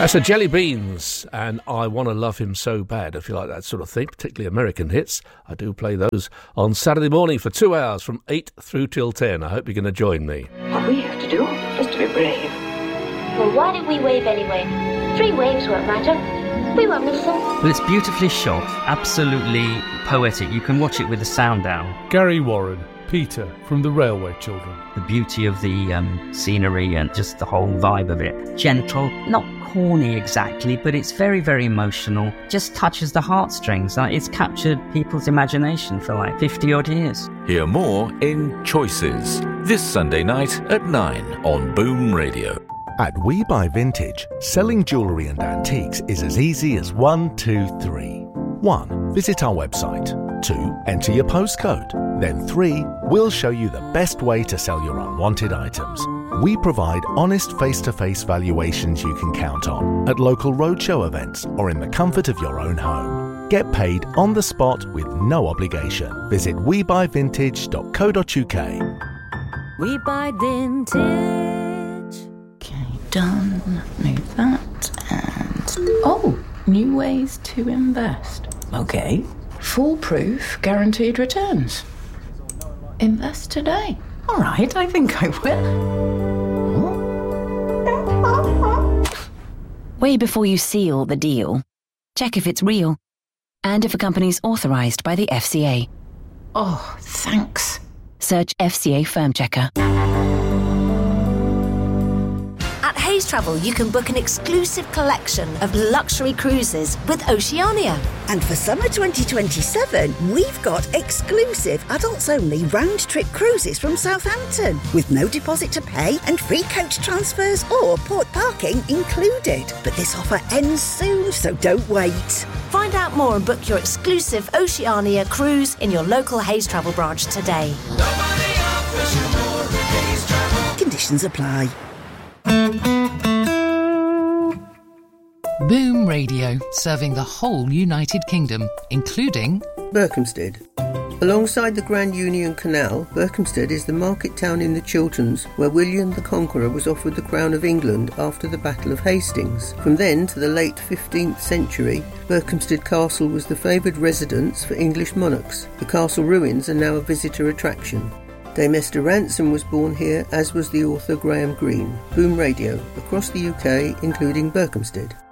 That's a Jelly Beans, and I Want to Love Him So Bad, if you like that sort of thing, particularly American hits. I do play those on Saturday morning for 2 hours from 8 through till 10. I hope you're going to join me. What we have to do is to be brave. Well, why don't we wave anyway? 3 waves won't matter. We won't miss them. Well, it's beautifully shot, absolutely poetic. You can watch it with the sound down. Gary Warren, Peter from the Railway Children. The beauty of the scenery and just the whole vibe of it. Gentle, not corny exactly, but it's very, very emotional. Just touches the heartstrings. It's captured people's imagination for like 50-odd years. Hear more in Choices, this Sunday night at 9 on Boom Radio. At We Buy Vintage, selling jewellery and antiques is as easy as 1, 2, 3. 1. Visit our website. 2. Enter your postcode. Then 3. We'll show you the best way to sell your unwanted items. We provide honest face-to-face valuations you can count on at local roadshow events or in the comfort of your own home. Get paid on the spot with no obligation. Visit webuyvintage.co.uk. We Buy Vintage. Okay, done. Move that and... Oh, new ways to invest. Okay. Foolproof guaranteed returns. Invest today. All right, I think I will. Way before you seal the deal, check if it's real and if a company's authorised by the FCA. Oh, thanks. Search FCA Firm Checker. At Hayes Travel, you can book an exclusive collection of luxury cruises with Oceania. And for summer 2027, we've got exclusive adults-only round-trip cruises from Southampton with no deposit to pay and free coach transfers or port parking included. But this offer ends soon, so don't wait. Find out more and book your exclusive Oceania cruise in your local Hayes Travel branch today. Nobody offers you more than Hayes Travel. Conditions apply. Boom Radio, serving the whole United Kingdom, including Berkhamsted. Alongside the Grand Union Canal, Berkhamsted is the market town in the Chilterns where William the Conqueror was offered the crown of England after the Battle of Hastings. From then to the late 15th century, Berkhamsted Castle was the favoured residence for English monarchs. The castle ruins are now a visitor attraction. Dame Esther Ransom was born here, as was the author Graham Greene. Boom Radio, across the UK, including Berkhamsted.